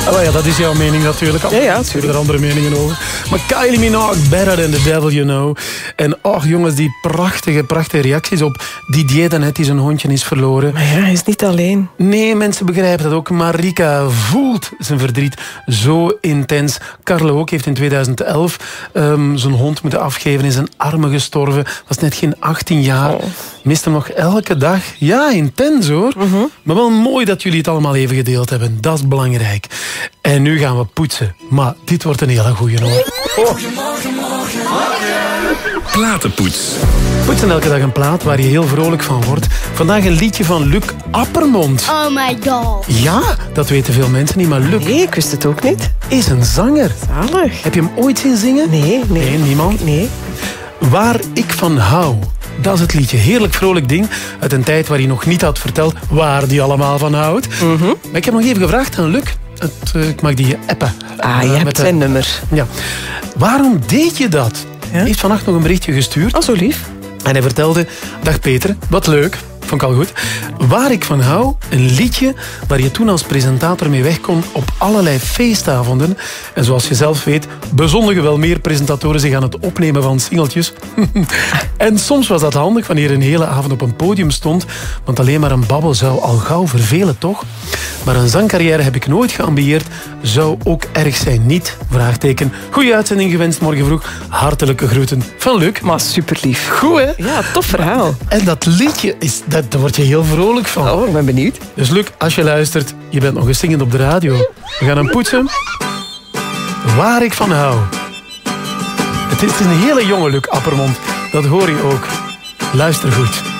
Oh ja, dat is jouw mening natuurlijk. Ja, natuurlijk. Er andere meningen over. Maar Kylie Minogue, Better Than The Devil You Know. En och jongens, die prachtige reacties op Didier daarnet die zijn hondje is verloren. Maar ja, hij is niet alleen. Nee, mensen begrijpen dat ook. Marika voelt zijn verdriet zo intens. Carlo ook heeft in 2011 zijn hond moeten afgeven. In zijn armen gestorven. Was net geen 18 jaar. Mist hem nog elke dag. Ja, intens hoor. Maar wel mooi dat jullie het allemaal even gedeeld hebben. Dat is belangrijk. En nu gaan we poetsen. Maar dit wordt een hele goeie hoor. Platenpoets. Poetsen elke dag een plaat waar je heel vrolijk van wordt. Vandaag een liedje van Luc Appermond. Oh my god. Ja, dat weten veel mensen niet, maar Luc Nee, ik wist het ook niet. is een zanger. Zalig. Heb je hem ooit zien zingen? Nee. Nee, niemand? Nee. Waar ik van hou. Dat is het liedje. Heerlijk vrolijk ding. Uit een tijd waar hij nog niet had verteld waar hij allemaal van houdt. Maar ik heb nog even gevraagd aan Luc. Ik mag die appen. Ah, je hebt zijn nummer. Ja. Waarom deed je dat? Ja? Hij heeft vannacht nog een berichtje gestuurd. Oh, zo lief. En hij vertelde, dag Peter, wat leuk. Vond ik al goed. Waar ik van hou, een liedje waar je toen als presentator mee weg kon op allerlei feestavonden. En zoals je zelf weet, bezondigen wel meer presentatoren zich aan het opnemen van singeltjes. En soms was dat handig wanneer een hele avond op een podium stond, want alleen maar een babbel zou al gauw vervelen, toch? Maar een zangcarrière heb ik nooit geambieerd. Zou ook erg zijn, niet? Vraagteken. Goeie uitzending gewenst morgen vroeg. Hartelijke groeten van Luc. Maar super lief. Goed, hè? Ja, tof verhaal. En dat liedje, daar word je heel vrolijk van. Oh, ik ben benieuwd. Dus Luc, als je luistert, je bent nog eens zingend op de radio. We gaan hem poetsen. Waar ik van hou. Het is een hele jonge Luc Appermond. Dat hoor je ook. Luister goed.